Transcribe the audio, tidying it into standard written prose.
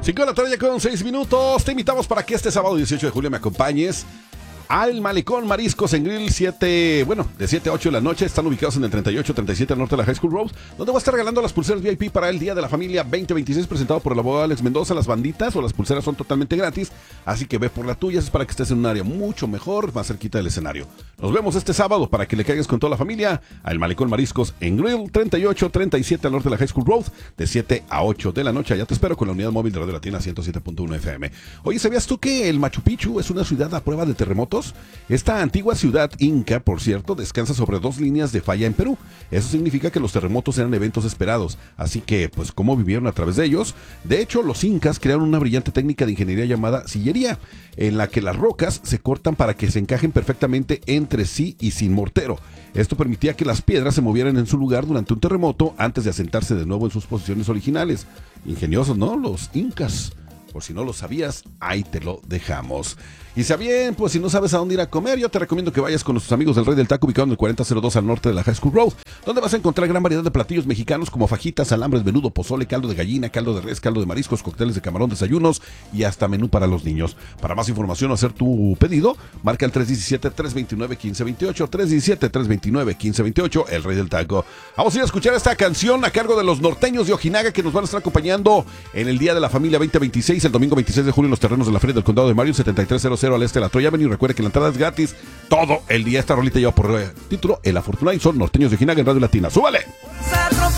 5 de la tarde con 6 minutos. Te invitamos para que este sábado 18 de julio me acompañes al Malecón Mariscos en Grill de 7 a 8 de la noche. Están ubicados en el 3837 al norte de la High School Road, donde voy a estar regalando las pulseras VIP para el Día de la Familia 2026, presentado por el abogado Alex Mendoza. Las banditas o las pulseras son totalmente gratis, así que ve por la tuya. Es para que estés en un área mucho mejor, más cerquita del escenario. Nos vemos este sábado para que le caigas con toda la familia al Malecón Mariscos en Grill 3837 al norte de la High School Road, de 7 a 8 de la noche. Allá te espero con la unidad móvil de Radio Latina 107.1 FM. Oye, ¿sabías tú que el Machu Picchu es una ciudad a prueba de terremotos? Esta antigua ciudad inca, por cierto, descansa sobre 2 líneas de falla en Perú. Eso significa que los terremotos eran eventos esperados. Así que, pues, ¿cómo vivieron a través de ellos? De hecho, los incas crearon una brillante técnica de ingeniería llamada sillería, en la que las rocas se cortan para que se encajen perfectamente entre sí y sin mortero. Esto permitía que las piedras se movieran en su lugar durante un terremoto antes de asentarse de nuevo en sus posiciones originales. Ingeniosos, ¿no? Los incas. Por si no lo sabías, ahí te lo dejamos. Y sea bien, pues si no sabes a dónde ir a comer, yo te recomiendo que vayas con nuestros amigos del Rey del Taco, ubicado en el 4002 al norte de la High School Road, donde vas a encontrar gran variedad de platillos mexicanos como fajitas, alambres, menudo, pozole, caldo de gallina, caldo de res, caldo de mariscos, cócteles de camarón, desayunos y hasta menú para los niños. Para más información o hacer tu pedido, marca el 317-329-1528, 317-329-1528, el Rey del Taco. Vamos a ir a escuchar esta canción a cargo de los norteños de Ojinaga, que nos van a estar acompañando en el Día de la Familia 2026, el domingo 26 de julio en los terrenos de la Feria del Condado de Mario, 7300 al este de la Troya Avenue. Recuerde que la entrada es gratis todo el día. Esta rolita lleva por título El Afortunado y son norteños de Ojinaga en Radio Latina. ¡Súbale!